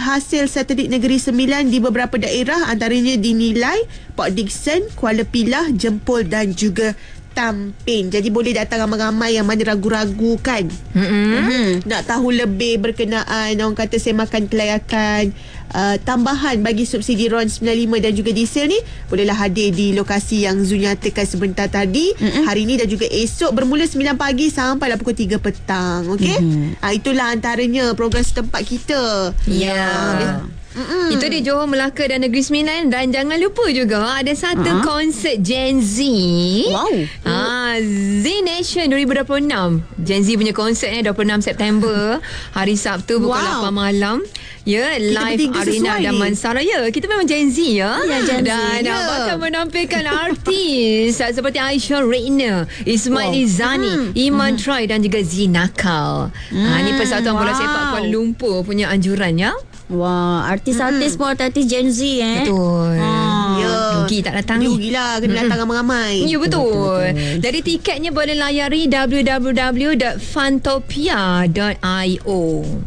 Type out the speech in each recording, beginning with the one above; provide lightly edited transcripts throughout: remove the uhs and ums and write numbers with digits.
hasil satelit Negeri Sembilan di beberapa daerah, antaranya dinilai Port Dickson, Kuala Pilah, Jempol dan juga Tampin. Jadi boleh datang ramai-ramai yang mana ragu-ragu kan. Nak tahu lebih berkenaan orang kata semakan kelayakan tambahan bagi subsidi RON 95 dan juga diesel ni, bolehlah hadir di lokasi yang Zu nyatakan sebentar tadi. Hari ni dan juga esok bermula 9 pagi sampai pukul 3 petang. Okey. Itulah antaranya program setempat kita. Itu di Johor, Melaka dan Negeri Sembilan. Dan jangan lupa juga ada satu konsert Gen Z. Z Nation 2026. Gen Z punya konsert 26 September hari Sabtu pukul 8 malam. Ya, live Arena Damansara. Ya, kita memang Gen Z ya. Gen Z. Dan akan menampilkan artis seperti Aisyah Reina, Ismail Izani, Iman Troy dan juga Zinakal. Ni Persatuan Bola Sepak Kuala Lumpur punya anjuran ya. Wah, artis-artis pun artis Gen Z Betul. Rugi tak datang ni. Rugilah, kena datang ramai-ramai. Ya, betul. Jadi tiketnya boleh layari www.fantopia.io.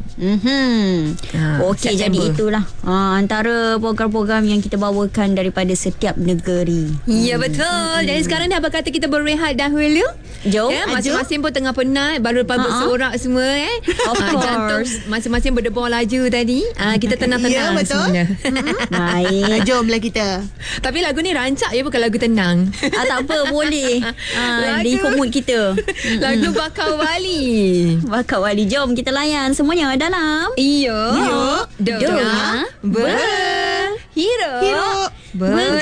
Okey, jadi itulah antara program-program yang kita bawakan daripada setiap negeri. Ya, betul. Jadi sekarang ni apa kata kita berehat dahulu? Jom. Masing-masing pun tengah penat, baru lepas bersorak semua Of course. Jantung masing-masing berdebar laju tadi. Kita tenang-tenang. Ya, betul. Baik. Jomlah kita. Tapi lagu ni rancak ya, bukan lagu tenang. Tak apa, boleh. Ikut mood kita. Lagu Bakar Wali. Bakar Wali. Jom kita layan semuanya dalam Doa Berhiro.